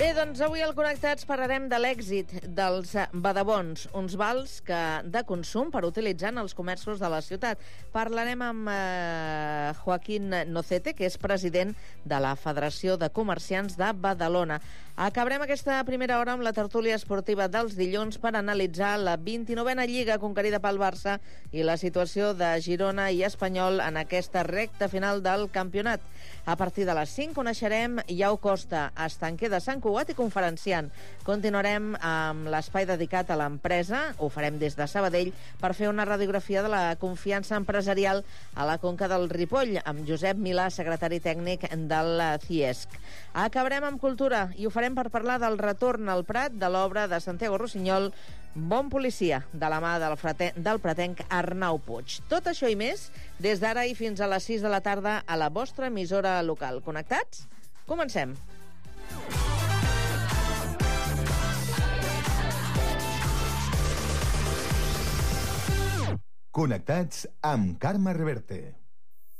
Bé, doncs avui al Connectats parlarem de l'èxit dels badabons, uns vals de consum per utilitzar en els comerços de la ciutat. Parlarem amb Joaquín Nocete, que és president de la Federació de Comerciants de Badalona. Acabarem aquesta primera hora amb la tertúlia esportiva dels dilluns per analitzar la 29a Lliga conquerida pel Barça i la situació de Girona i Espanyol en aquesta recta final del campionat. A partir de les 5 coneixerem Iau Costa, estanquer de Sant Cugat i conferenciant. Continuarem amb l'espai dedicat a l'empresa, ho farem des de Sabadell, per fer una radiografia de la confiança empresarial a la Conca del Ripoll, amb Josep Milà, secretari tècnic del CIESC. Acabarem amb cultura i ho farem per parlar del retorn al Prat de l'obra de Santiago Rossinyol, Bon policia, de la mà del pratenc Arnau Puig. Tot això i més, des d'ara i fins a les 6 de la tarda a la vostra emissora local. Connectats? Comencem. Connectats amb Carme Reverte.